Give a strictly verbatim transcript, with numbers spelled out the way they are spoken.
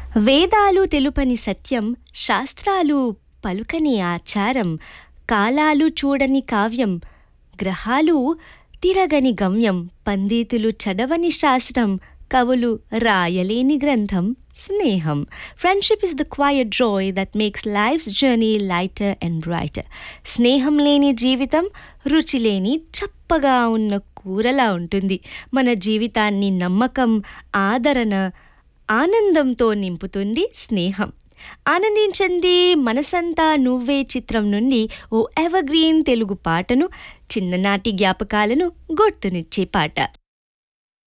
వేదాలు తెలుపని సత్యం, శాస్త్రాలు పలుకని ఆచారం, కాలాలు చూడని కావ్యం, గ్రహాలు తిరగని గమ్యం, పండితులు చదవని శాస్త్రం, కవులు రాయలేని గ్రంథం స్నేహం. Friendship is the quiet joy that makes life's journey lighter and brighter. స్నేహం లేని జీవితం రుచి లేని చప్పగా ఉన్న కూరలా ఉంటుంది. మన జీవితాన్ని నమ్మకం, ఆదరణ, ఆనందంతో నింపుతుంది స్నేహం. ఆనందించండి మనసంతా నువ్వే చిత్రం నుండి ఓ ఎవర్గ్రీన్ తెలుగు పాటను, చిన్ననాటి జ్ఞాపకాలను గుర్తునిచ్చే పాట.